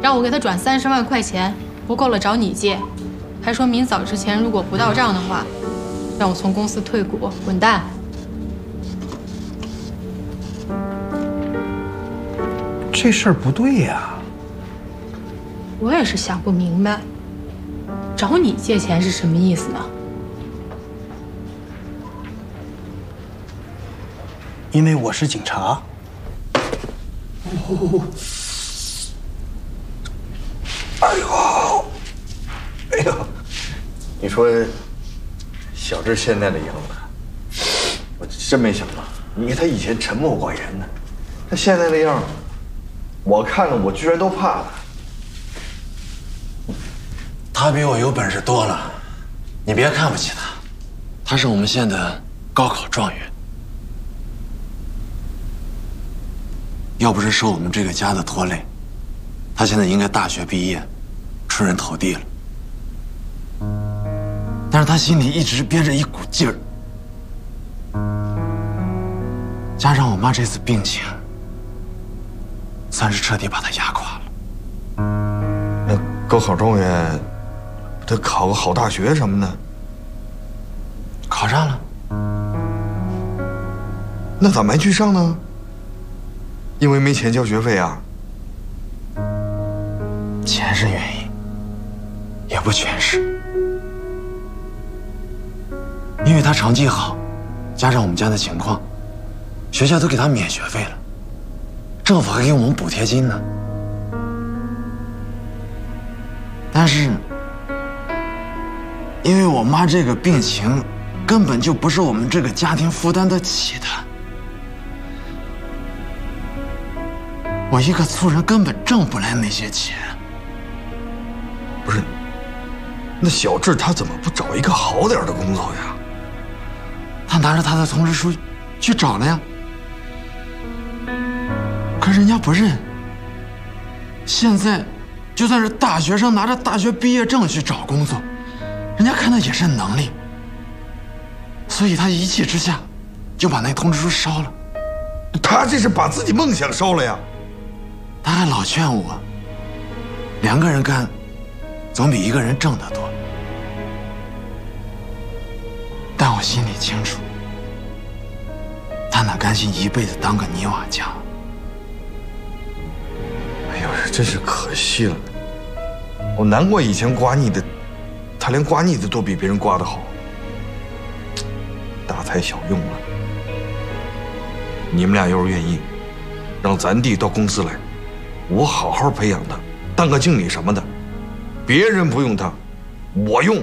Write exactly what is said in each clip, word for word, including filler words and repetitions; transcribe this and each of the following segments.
让我给他转三十万块钱，不够了找你借，还说明早之前如果不到账的话，让我从公司退股，滚蛋。 这事儿不对呀。 我也是想不明白，找你借钱是什么意思呢？ 因为我是警察。哦，哎呦，哎呦， 你说小智现在的样子，我真没想到。你看他以前沉默寡言的，他现在的样，我看了我居然都怕了。 他比我有本事多了，你别看不起他。他是我们县的高考状元，要不是受我们这个家的拖累，他现在应该大学毕业，出人头地了。但是他心里一直憋着一股劲儿，加上我妈这次病情，算是彻底把他压垮了。 那高考状元，他考个好大学什么的， 考上了。 那咋没去上呢？因为没钱交学费啊？ 钱是原因，也不全是。因为他成绩好，加上我们家的情况，学校都给他免学费了，政府还给我们补贴金呢。但是，因为我妈这个病情，根本就不是我们这个家庭负担得起的。我一个粗人根本挣不来那些钱。 不是，那小智他怎么不找一个好点的工作呀？ 他拿着他的通知书去找了呀，可人家不认。现在，就算是大学生拿着大学毕业证去找工作，人家看的也是能力。所以他一气之下，就把那通知书烧了。 他这是把自己梦想烧了呀！ 他还老劝我，两个人干，总比一个人挣得多。但我心里清楚，他哪甘心一辈子当个泥瓦匠？ 哎呦，真是可惜了。我难怪以前刮腻的，他连刮腻子都比别人刮得好。大材小用了。你们俩要是愿意，让咱弟到公司来，我好好培养他，当个经理什么的，别人不用他，我用。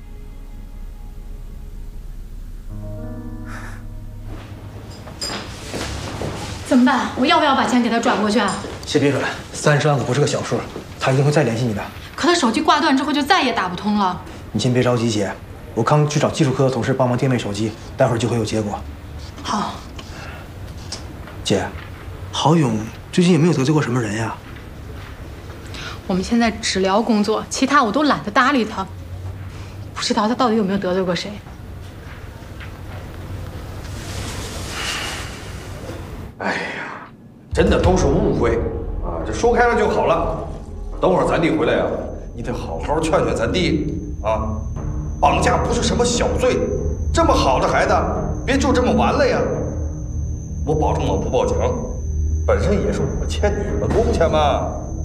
怎么办？我要不要把钱给他转过去啊？ 先别转，三十万可不是个小数，他一定会再联系你的。 可他手机挂断之后就再也打不通了。 你先别着急，姐，我刚去找技术科的同事帮忙定位手机，待会儿就会有结果。 好。 姐，郝勇最近有没有得罪过什么人呀？ 我们现在只聊工作，其他我都懒得搭理他。不知道他到底有没有得罪过谁。 哎呀，真的都是误会啊！这说开了就好了。等会儿咱弟回来呀、啊，你得好好劝劝咱弟啊！绑架不是什么小罪，这么好的孩子，别就这么完了呀！我保证我不报警，本身也是我欠你们工钱嘛。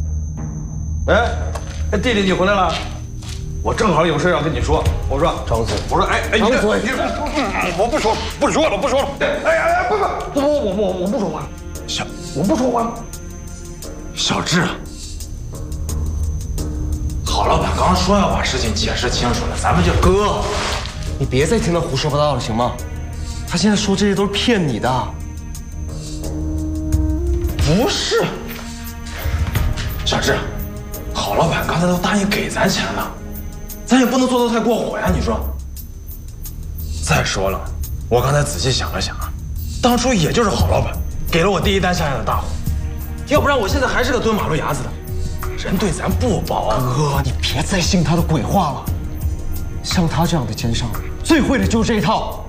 哎，弟弟你回来了，我正好有事要跟你说。我说张嘴，我说哎哎，张嘴，你我不说不说了不说了。哎呀哎，不不不不我我我不说话， 小我不说话。 小智，郝老板刚刚说要把事情解释清楚了，咱们就哥，你别再听他胡说八道了，行吗？他现在说这些都是骗你的。 不是，小智，郝老板刚才都答应给咱钱了，咱也不能做得太过火呀，你说？再说了，我刚才仔细想了想啊，当初也就是郝老板给了我第一单下来的大活，要不然我现在还是个蹲马路牙子的。人对咱不薄啊。 哥，你别再信他的鬼话了。像他这样的奸商，最会的就是这一套。